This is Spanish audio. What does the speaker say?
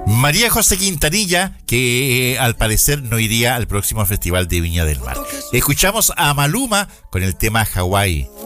María José Quintanilla, que al parecer no iría al próximo Festival de Viña del Mar. Escuchamos a Maluma con el tema Hawái.